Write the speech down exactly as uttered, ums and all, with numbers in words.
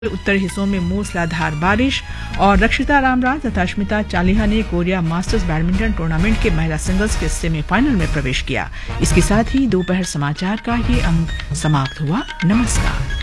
उत्तरी हिस्सों में मूसलाधार बारिश और रक्षिता रामराज तथा अस्मिता चालिहा ने कोरिया मास्टर्स बैडमिंटन टूर्नामेंट के महिला सिंगल्स के सेमीफाइनल में प्रवेश किया। इसके साथ ही दोपहर समाचार का ये अंक समाप्त हुआ। नमस्कार।